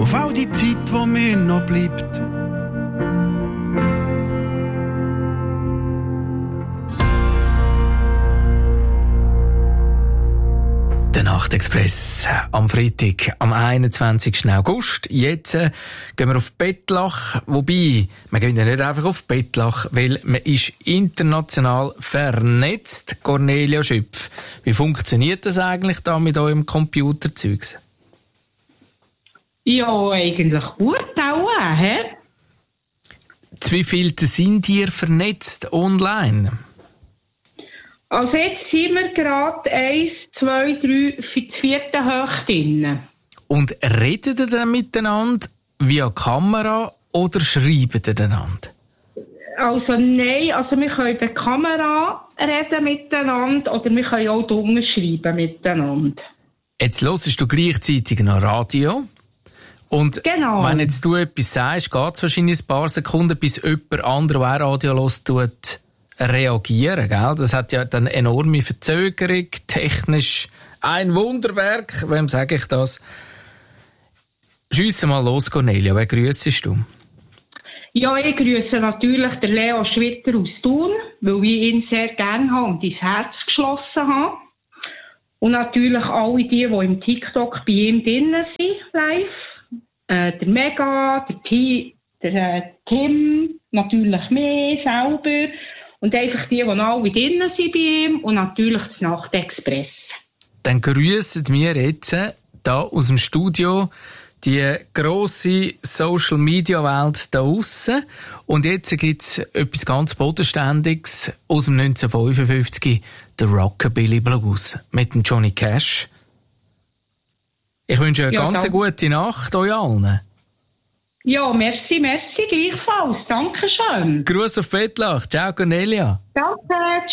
auf all die Zeit, die mir noch bleibt. Der Nachtexpress am Freitag, am 21. August. Jetzt gehen wir auf Bettlach. Wobei, wir gehen ja nicht einfach auf Bettlach, weil man ist international vernetzt. Cornelia Schüpf, wie funktioniert das eigentlich da mit eurem Computerzeugs? Ja, eigentlich gut auch, hä? Zu wie viel sind ihr vernetzt online? Also jetzt sind wir gerade 1, 2, 3, 4. hoch drin. Und redet ihr dann miteinander via Kamera oder schreibt ihr einander? Also nein, also wir können per Kamera reden miteinander oder wir können auch drunter schreiben miteinander. Jetzt hörst du gleichzeitig noch Radio. Und genau. Wenn jetzt du etwas sagst, geht es wahrscheinlich ein paar Sekunden, bis jemand anderes, der auch Radio hört, tut reagieren, gell? Das hat ja dann enorme Verzögerung, technisch ein Wunderwerk, wem sage ich das? Schiesse mal los, Cornelia, wen grüssest du? Ja, ich grüße natürlich den Leo Schwitter aus Thun, weil ich ihn sehr gerne habe und ins Herz geschlossen habe. Und natürlich alle die im TikTok bei ihm drinnen sind, live. Der Mega, der Tim, natürlich mich selber. Und einfach die alle drinnen sind bei ihm und natürlich das Nachtexpress. Dann grüssen wir jetzt hier aus dem Studio die grosse Social-Media-Welt da aussen. Und jetzt gibt es etwas ganz Bodenständiges aus dem 1955, der Rockabilly Blues mit dem Johnny Cash. Ich wünsche eine ganz gute Nacht euch allen. Ja, merci, gleichfalls. Dankeschön. Gruß auf Bettlach. Ciao, Cornelia. Ciao.